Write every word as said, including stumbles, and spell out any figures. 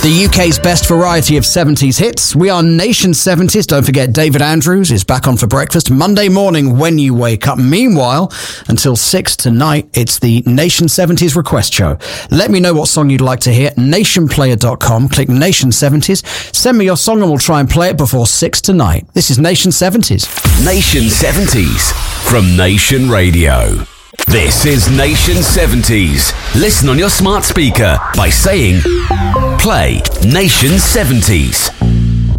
The U K's best variety of seventies hits. We are Nation seventies. Don't forget David Andrews is back on for breakfast Monday morning when you wake up. Meanwhile, until six tonight, it's the Nation seventies request show. Let me know what song you'd like to hear. nation player dot com. Click Nation seventies. Send me your song and we'll try and play it before six tonight. This is Nation seventies. Nation seventies from Nation Radio. This is Nation seventies. Listen on your smart speaker by saying, play Nation seventies.